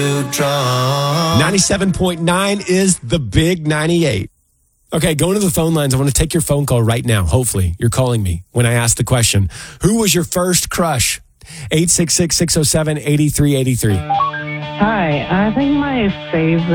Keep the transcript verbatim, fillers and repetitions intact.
ninety-seven point nine is the big ninety-eight. Okay, going to the phone lines. I want to take your phone call right now. Hopefully, you're calling me when I ask the question. Who was your first crush? eight six six, six oh seven, eight three eight three. Hi, I think my favorite